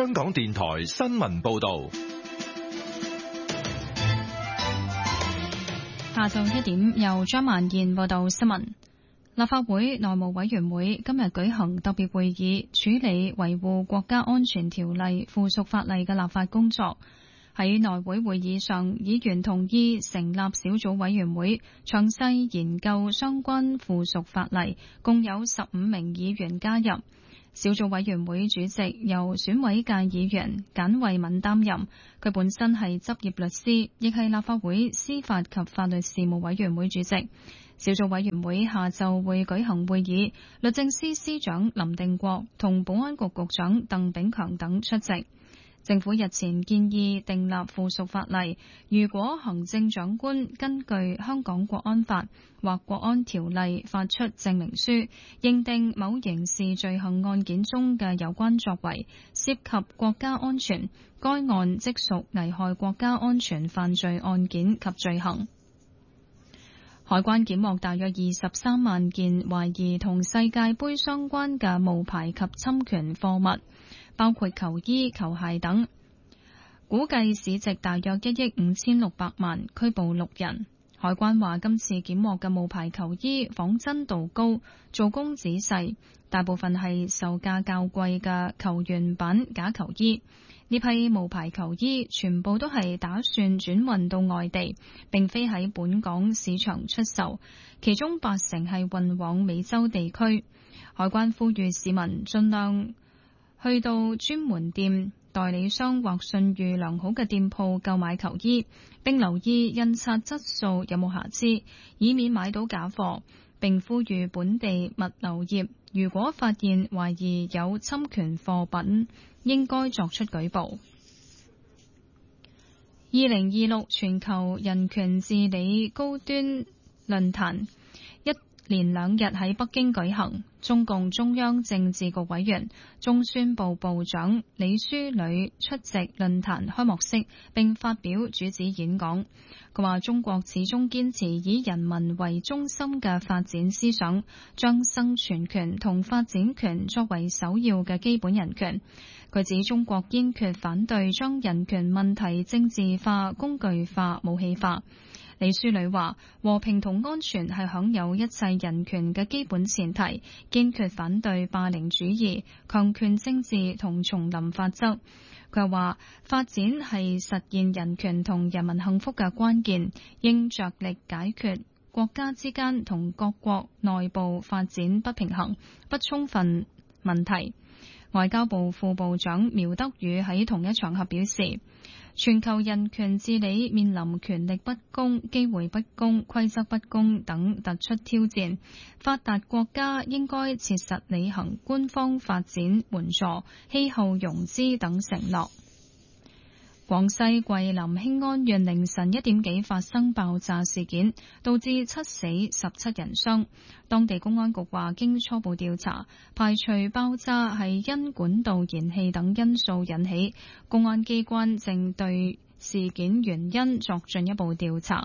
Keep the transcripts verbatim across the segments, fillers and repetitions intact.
香港電台新聞報道。 下晝一點，由張萬燕報道新聞。立法會內務委員會今日舉行特別會議，處理維護國家安全條例附屬法例嘅立法工作。喺內會會議上，議員同意成立小組委員會，詳細研究相關附屬法例，共有十五名議員加入。小組委員會主席由選委界議員簡慧敏擔任，佢本身係執業律師，亦係立法會司法及法律事務委員會主席。小組委員會下晝會舉行會議，律政司司長林定國同保安局局長鄧炳強等出席。政府日前建議訂立附屬法例，如果行政長官根據香港國安法或國安條例發出證明書，認定某刑事罪行案件中嘅有關作為涉及國家安全，該案即屬危害國家安全犯罪案件及罪行。海關檢獲大約二十三萬件懷疑同世界盃相關嘅冒牌及侵權貨物，包括球衣、球鞋等，估計市值大約一億五千六百萬，拘捕六人。海關話今次檢獲嘅冒牌球衣仿真度高，做工仔細，大部分係售價較貴嘅球員版假球衣。呢批冒牌球衣全部都係打算轉運到外地，並非喺本港市場出售，其中八成係運往美洲地區。海關呼籲市民盡量去到專門店、代理商或信譽良好嘅店鋪購買球衣，並留意印刷質素有冇瑕疵，以免買到假貨。並呼籲本地物流業，如果發現懷疑有侵權貨品，應該作出舉報。二零二六全球人權治理高端論壇一連兩日喺北京舉行，中共中央政治局委員、中宣部部長李書磊出席論壇開幕式並發表主旨演講。佢話中國始終堅持以人民為中心嘅發展思想，將生存權同發展權作為首要嘅基本人權。佢指中國堅決反對將人權問題政治化、工具化、武器化。李書磊話：和平同安全係享有一切人權嘅基本前提，堅決反對霸凌主義、強權政治同叢林法則。佢話發展係實現人權同人民幸福嘅關鍵，應着力解決國家之間同各國內部發展不平衡、不充分問題。外交部副部長苗德宇喺同一場合表示，全球人權治理面臨權力不公、機會不公、規則不公等突出挑戰，發達國家應該切實履行官方發展援助、氣候融資等承諾。廣西桂林興安縣凌晨一點幾發生爆炸事件，導致七死十七人傷。當地公安局話，經初步調查，排除爆炸係因管道燃氣等因素引起。公安機關正對事件原因作進一步調查。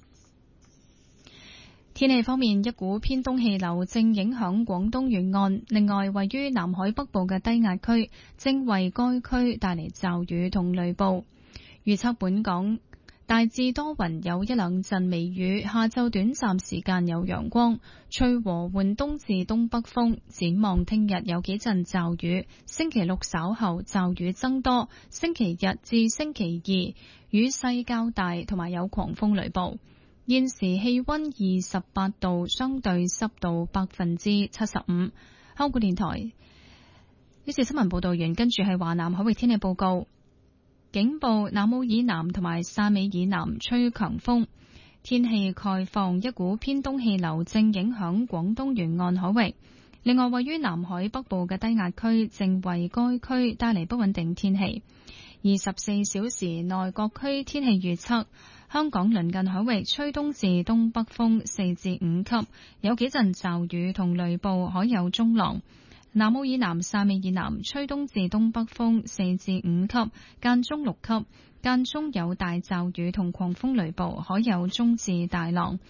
天氣方面，一股偏東氣流正影響廣東沿岸，另外位於南海北部嘅低壓區正為該區帶嚟驟雨同雷暴。預測本港大致多雲，有一兩陣微雨，下晝短暫時間有陽光，吹和緩東至東北風。展望聽日有幾陣驟雨，星期六稍後驟雨增多，星期日至星期二雨勢較大，同埋有狂風雷暴。現時氣溫二十八度，相對濕度百分之七十五。香港電台呢次新聞報道完，跟住係華南海域天氣報告。警報：南澳以南同埋汕尾以南吹強風，天氣概況，一股偏東氣流正影響廣東沿岸海域。另外，位於南海北部嘅低壓區正為該區帶嚟不穩定天氣。二十四小時內各區天氣預測：香港鄰近海域吹東至東北風四至五級，有幾陣驟雨同雷暴，海有中浪。南澳以南、汕尾以南吹東至東北風四至五級，間中六級，間中有大驟雨同狂風雷暴，海有中至大浪。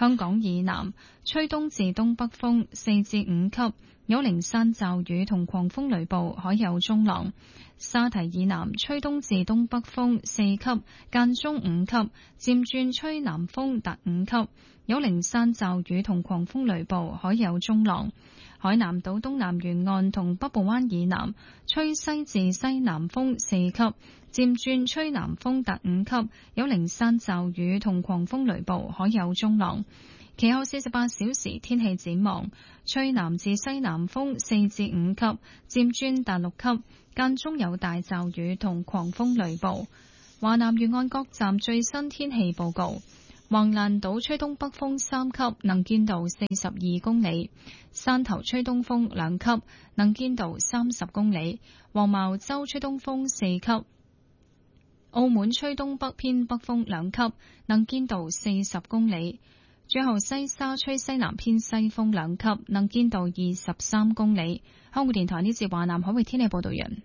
香港以南吹東至東北風四至五級，有零散驟雨同狂風雷暴，海有中浪。沙堤以南吹東至東北風四級，間中五級，漸轉吹南風達五級，有零散驟雨同狂風雷暴，海有中浪。海南島東南沿岸同北部灣以南吹西至西南風四級，漸轉吹南風達五級，有零散驟雨同狂風雷暴，海有中浪。其後四十八小時天氣展望，吹南至西南風四至五級，漸轉達六級，間中有大驟雨同狂風雷暴。華南沿岸各站最新天氣報告。橫瀾島吹東北風三級，能見度四十二公里；汕頭吹東風兩級，能見度三十公里；黃茅洲吹東風四級；澳門吹東北偏北風兩級，能見度四十公里；最後西沙吹西南偏西風兩級，能見度二十三公里。香港電台呢節華南海域天氣報道完。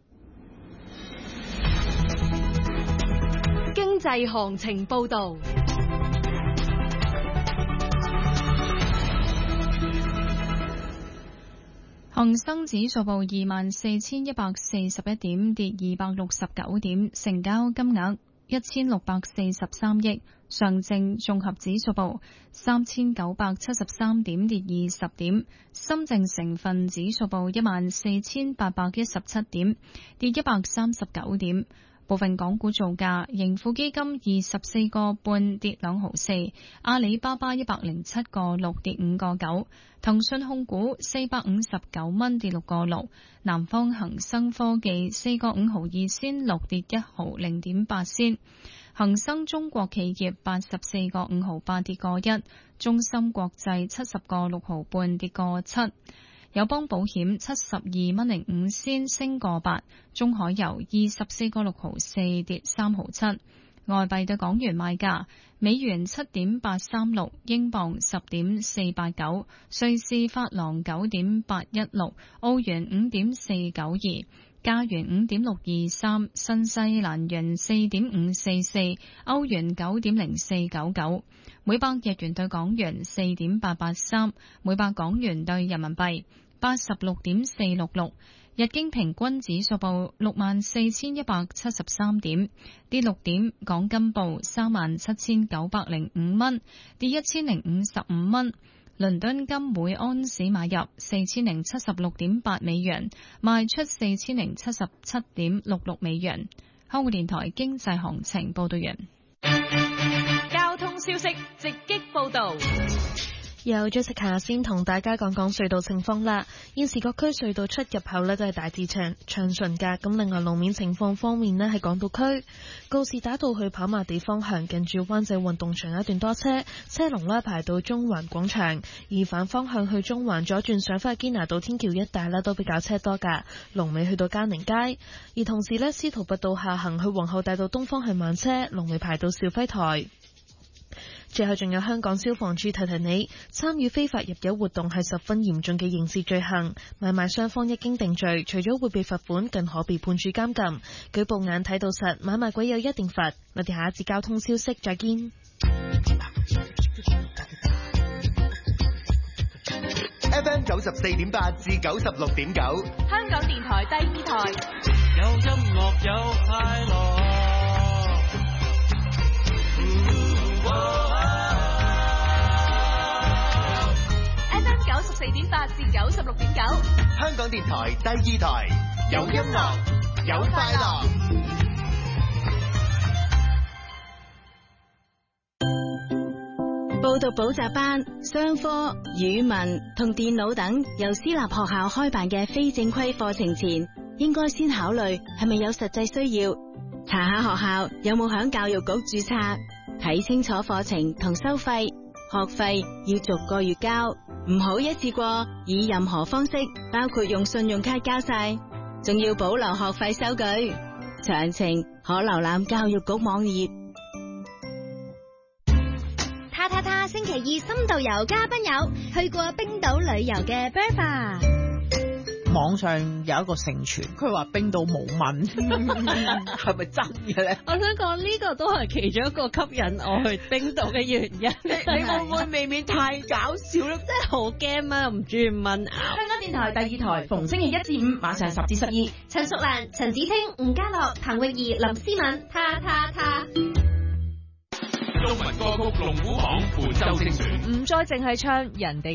經濟行情報道。 恒生指數報二萬四千一百四十一點，跌二百六十九點，成交金額一千六百四十三億。上證綜合指數報三千九百七十三點，跌二十點。深證成分指數報一萬四千八百一十七點，跌一百三十九點。部分港股造價，盈富基金二十四個半跌兩毫四，阿里巴巴一百零七個六跌五個九，騰訊控股四百五十九蚊跌六個六，南方恒生科技四個五毫二仙六跌一毫零點八仙，恒生中國企業八十四個五毫八跌個一，中芯國際七十個六毫半跌個七。友邦保險七十二蚊零五仙升個八，中海油二十四個六毫四跌三毫七。外幣對港元賣價：美元七點八三六，英鎊十點四八九，瑞士法郎九點八一六，澳元五點四九二，加元五點六二三，新西蘭元四點五四四，歐元九點零四九九。每百日元對港元四點八八三，每百港元對人民幣八十六點四六六，日經平均指數報六萬四千一百七十三點，跌六點。港金報三萬七千九百零五蚊，跌一千零五十五蚊。倫敦金每安士買入四千零七十六點八美元，賣出四千零七十七點六六美元。香港電台經濟行情報道完。 交通消息直擊報道。 由咗食下先同大家講講隧道情況啦。現時各區隧道出入口呢都係大致暢暢順㗎。咁另外路面情況方面呢，喺港島區告士打道去跑馬地方向，近住灣仔運動場一段多車，車龍呢排到中環廣場；而反方向去中環左轉上返去堅拿道天橋一帶呢都比較車多㗎，龍尾去到嘉寧街。而同時呢，司徒拔道下行去皇后大道東方向慢車，龍尾排到肇輝台。最後仲有香港消防處提提你，參與非法入境活動係十分嚴重嘅刑事罪行，買賣雙方一經定罪，除咗會被罰款，更可被判處監禁。舉報眼睇到實，買賣鬼有一定罰。我哋下一節交通消息再見。 F M 九十四點八至九十六點九， 香港電台第二台， 有音樂有快樂。 F M 九十四點八至九十六點九， 香港電台第二台，有音樂有快樂。 報讀補習班、商科、語文同電腦等由私立學校開辦嘅非正規課程前，應該先考慮係咪有實際需要，查下學校有冇響教育局註冊，睇清楚課程同收費，學費要逐個月交，唔好一次過以任何方式，包括用信用卡交晒，仲要保留學費收據。詳情可瀏覽教育局網頁。 他他他星期二深度遊嘉賓有去過冰島旅遊嘅 Bertha。 網上有一個盛傳，佢話冰島冇蚊，係咪真嘅咧？ 我想講呢個都係其中一個吸引我去冰島嘅原因。 你你會唔會未免太搞笑咧？ 真係好驚啊！唔中意蚊咬。 香港電台第二台逢星期一至五晚上十至十二， 陳淑蘭、陳子清、吳家樂、彭詠儀、林思敏，他他他。 中文歌曲龍虎榜本周精選， 唔再淨係唱人哋